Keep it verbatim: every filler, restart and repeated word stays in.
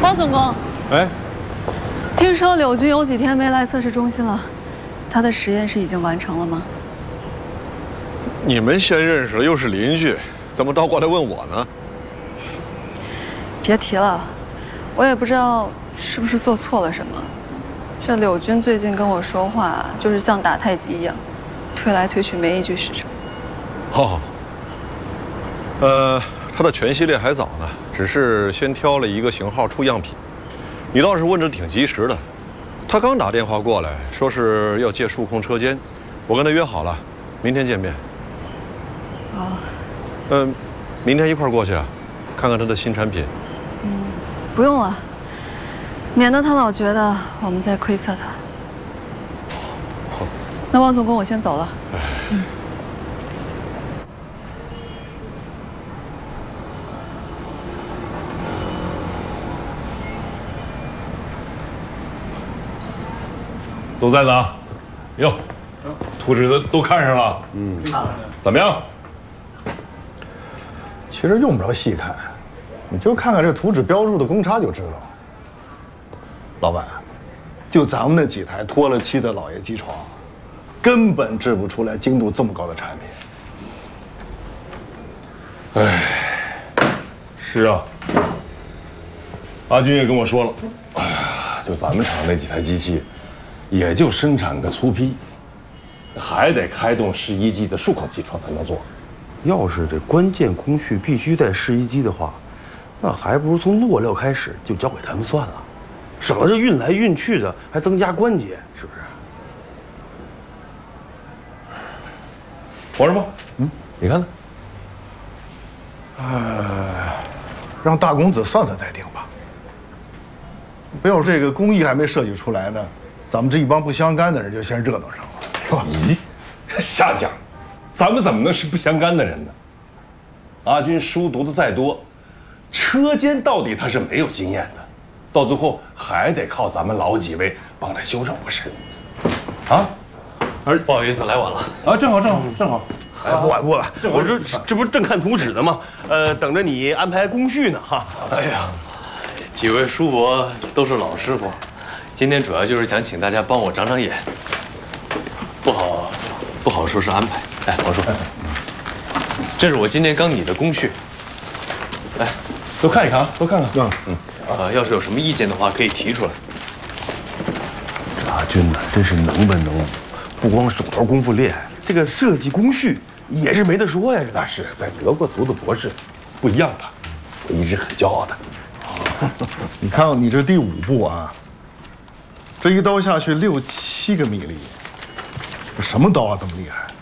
王总工， 哎， 听说柳军有几天没来测试中心了，他的实验室已经完成了吗？ 你们先认识了，又是邻居，怎么倒过来问我呢？ 别提了，我也不知道是不是做错了什么。这柳军最近跟我说话，就是像打太极一样，推来推去没一句实诚。 哦，呃，他的全系列还早呢，只是先挑了一个型号出样品。你倒是问着挺及时的，他刚打电话过来，说是要借数控车间，我跟他约好了，明天见面。 哦， 嗯，明天一块儿过去啊，看看他的新产品。 嗯，不用了，免得他老觉得我们在窥测他。 好， 那王总工，我先走了。嗯。 都在呢，哟，图纸都都看上了，嗯，怎么样？ 其实用不着细看，你就看看这图纸标注的公差就知道。老板，就咱们那几台脱了漆的老爷机床，根本制不出来精度这么高的产品。哎，是啊，阿军也跟我说了，哎呀，就咱们厂那几台机器，也就生产个粗坯，还得开动试衣机的数控机床才能做。 要是这关键工序必须在试衣机的话，那还不如从落料开始就交给他们算了，省了这运来运去的，还增加关节，是不是？ 黄师傅，嗯，你看呢？ 呃，让大公子算算再定吧。不要这个工艺还没设计出来呢，咱们这一帮不相干的人就先热闹上了，是吧？ 咦，瞎讲，咱们怎么能是不相干的人呢？阿军书读的再多，车间到底他是没有经验的，到最后还得靠咱们老几位帮他修正不是？啊？ 而不好意思，来晚了啊，正好正好正好。 哎，不晚不晚，我这这不是正看图纸呢吗？呃，等着你安排工序呢哈。 哎呀，几位叔伯都是老师傅，今天主要就是想请大家帮我长长眼，不好不好说是安排。哎，王叔，这是我今天刚拟的工序，来， 都看一看啊，都看看。 嗯嗯，呃，要是有什么意见的话，可以提出来。 阿军呢，真是能文能武，不光手头功夫厉害，这个设计工序也是没得说呀。这那是在德国读的博士，不一样的，我一直很骄傲的。 你看你这第五步啊，这一刀下去六七个米粒，这什么刀啊这么厉害？